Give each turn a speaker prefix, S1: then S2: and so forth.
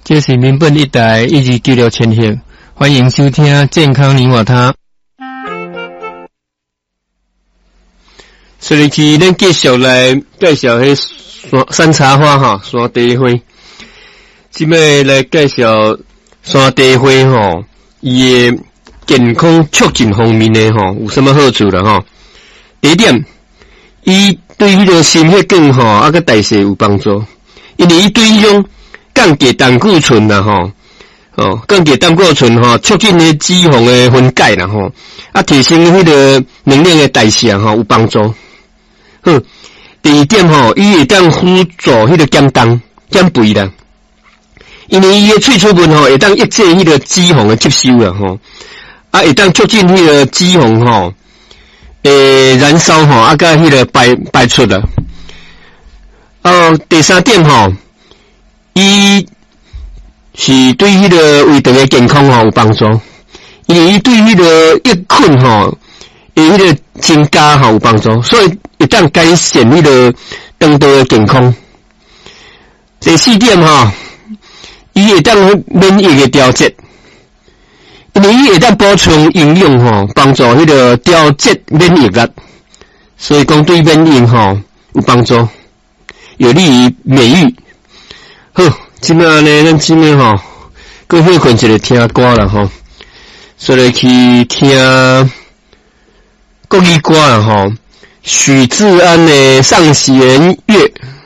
S1: 这是民本一台1296千赫，欢迎收听健康你我他。所以去咱继续来介绍迄山茶花哈，山茶花。即摆来介绍山茶花吼，伊诶健康促进方面诶吼有什么好处啦吼？第一点，伊对迄个心血管吼啊个代谢有帮助，因为伊对迄种降低胆固醇啦吼，降低胆固醇吼，促进迄脂肪诶分解啦吼，啊提升迄个能量诶代谢吼有帮助。第二点吼，伊会当辅助迄个减肥啦，因为伊诶萃取物吼会当抑制迄个脂肪诶吸收啦吼，啊会当促进迄个脂肪吼燃烧吼，啊甲迄个排出啦。第三点吼，伊是对迄个胃肠诶健康吼有帮助，因为伊对迄个抑困吼迄个增加吼有帮助，所以会当改善迄个肠道诶健康。第四点吼，伊会当免疫诶调节，因为伊会当补充营养吼，帮助迄个调节免疫力，所以讲对免疫吼有帮助，有利于免疫。好，即摆呢，咱即摆吼，搁休困一个听歌啦吼，所以去听国语歌啦吼，许志安的《上弦月》。